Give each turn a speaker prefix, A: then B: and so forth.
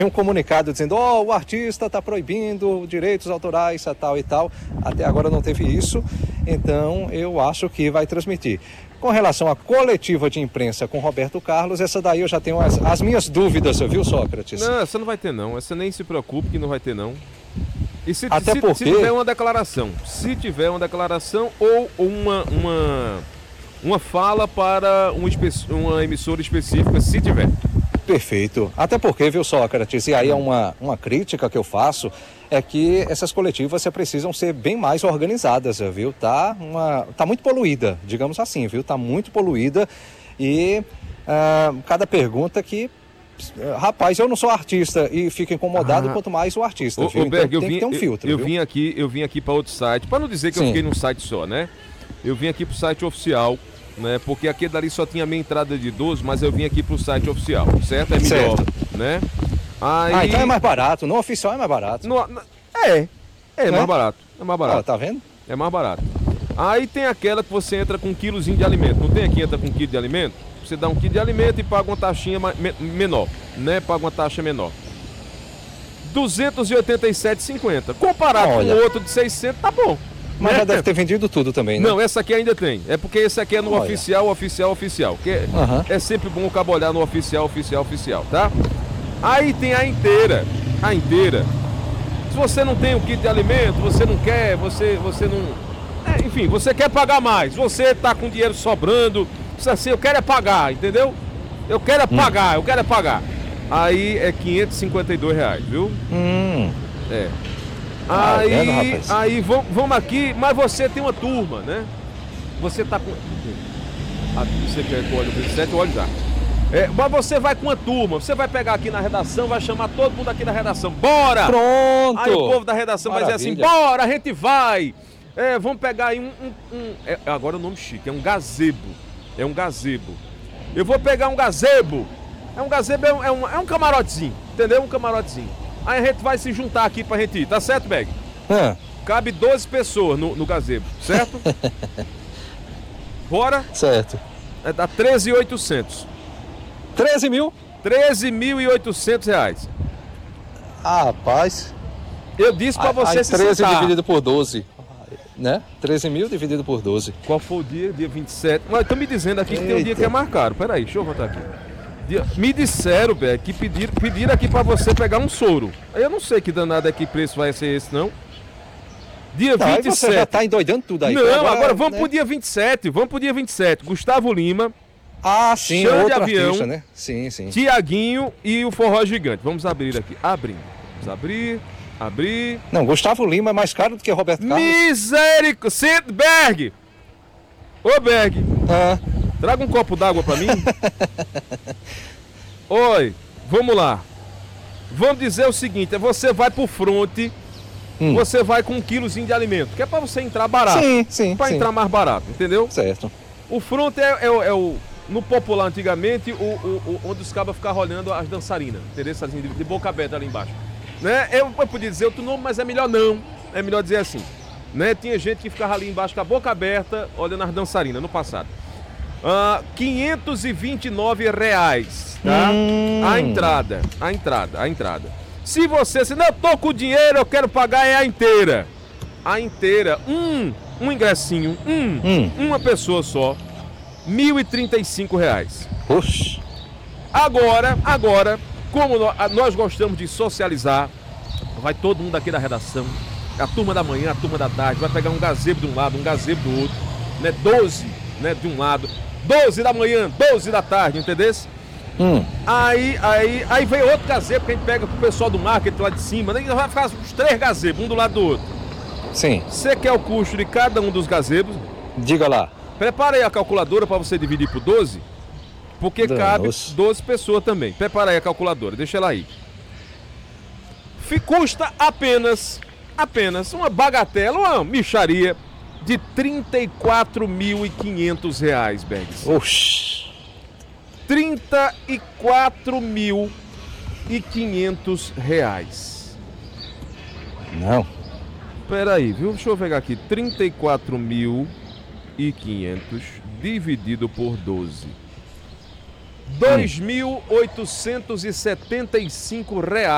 A: um comunicado dizendo, o artista está proibindo direitos autorais, tal e tal. Até agora não teve isso, então eu acho que vai transmitir. Com relação à coletiva de imprensa com Roberto Carlos, essa daí eu já tenho as minhas dúvidas, viu, Sócrates?
B: Não, essa não vai ter não, essa nem se preocupe que não vai ter não. E se tiver uma declaração, ou uma fala para uma emissora específica, se tiver.
A: Perfeito. Até porque, viu, Sócrates, e aí é uma crítica que eu faço, é que essas coletivas precisam ser bem mais organizadas, viu? Tá muito poluída, digamos assim, viu? Tá muito poluída e cada pergunta que... Rapaz, eu não sou artista e fico incomodado, quanto mais o artista, viu?
B: Berg,
A: então tem que ter um filtro,
B: eu vim aqui para outro site, para não dizer que eu fiquei num site só, né? Eu vim aqui pro site oficial, né? Porque aquele dali só tinha meia entrada de 12, mas eu vim aqui pro site oficial, certo? É melhor, né? Aí...
A: então é mais barato, no oficial é mais barato.
B: Mais barato, é mais barato.
A: Tá vendo?
B: É mais barato. Aí tem aquela que você entra com um quilozinho de alimento, não tem aqui entra com um quilo de alimento? Você dá um quilo de alimento e paga uma taxinha menor, né? Paga uma taxa menor. R$ 287,50. Comparado com o outro de 600, tá bom.
A: Mas já deve ter vendido tudo também, né?
B: Não, essa aqui ainda tem. É porque esse aqui é no oficial. Que é sempre bom o cabo olhar no oficial, tá? Aí tem a inteira. Se você não tem o kit de alimento, você não quer, você não... enfim, você quer pagar mais. Você tá com dinheiro sobrando. Assim, eu quero é pagar, entendeu? Eu quero é pagar. Aí é R$552, viu? Aí vamos aqui, mas você tem uma turma, né? Você tá com... você quer que eu olhe o 27, eu olho já. Mas você vai com uma turma, você vai pegar aqui na redação, vai chamar todo mundo aqui na redação. Bora!
A: Pronto!
B: Aí o povo da redação vai dizer assim, bora, a gente vai! Vamos pegar aí agora o nome chique, é um gazebo. Eu vou pegar um gazebo. Um gazebo é um camarotezinho, entendeu? Um camarotezinho. Aí a gente vai se juntar aqui pra gente ir, tá certo, Beg? Cabe 12 pessoas no gazebo, certo? Bora?
A: Certo.
B: Dá 13.800.
A: 13 mil?
B: R$13.800.
A: Rapaz.
B: Eu disse pra você se
A: 13
B: sentar.
A: dividido por 12. Né? 13 mil dividido por 12.
B: Qual foi o dia? Dia 27. Mas estão me dizendo aqui que tem um dia que é mais caro. Peraí, deixa eu voltar aqui. Me disseram, Bé, que pediram aqui pra você pegar um soro. Eu não sei que danado é que preço vai ser esse, não. Dia 27.
A: Você já tá endoidando tudo aí.
B: Não, agora vamos pro dia 27. Gustavo Lima.
A: Sim,
B: Xande
A: outro
B: Avião,
A: artista, né? Sim.
B: Tiaguinho e o Forró Gigante. Vamos abrir aqui. Vamos abrir.
A: Não, Gustavo Lima é mais caro do que Roberto Carlos.
B: Misericórdia. Berg. Ô, Berg. Traga um copo d'água pra mim. Oi, vamos lá. Vamos dizer o seguinte, você vai pro fronte, você vai com 1 quilozinho de alimento, que é pra você entrar barato.
A: Sim.
B: Pra entrar mais barato, entendeu?
A: Certo.
B: O fronte é o... No popular, antigamente, onde os cabas ficavam olhando as dançarinas, entendeu? De boca aberta ali embaixo. Né? Eu podia dizer outro nome, mas é melhor não. É melhor dizer assim. Né? Tinha gente que ficava ali embaixo com a boca aberta, olhando as dançarinas no passado. R$529, tá? A entrada. Se você, não, eu tô com dinheiro, eu quero pagar a inteira. Um ingressinho, uma pessoa só, R$1.035.
A: Oxi.
B: Agora, como nós gostamos de socializar, vai todo mundo aqui da redação, a turma da manhã, a turma da tarde, vai pegar um gazebo de um lado, um gazebo do outro, né? 12, né, de um lado, 12 da manhã, 12 da tarde, entendeu? Aí vem outro gazebo que a gente pega pro pessoal do marketing lá de cima, né? Vai ficar uns 3 gazebos, um do lado do outro.
A: Sim.
B: Você quer o custo de cada um dos gazebos?
A: Diga lá.
B: Prepara aí a calculadora para você dividir por 12, porque cabe 12 pessoas também. Prepara aí a calculadora, deixa ela aí. Custa apenas uma bagatela, uma mixaria de R$34.500, Bergs.
A: Oxi.
B: R$34.500.
A: Não.
B: Peraí, viu? Deixa eu pegar aqui. 34.500 dividido por 12. R$2.875.